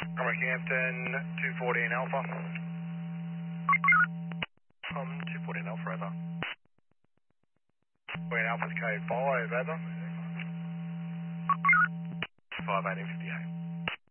Rockhampton, 240 in Alpha. 240 in Alpha, over. We're in Alpha's code 5, over. 51858.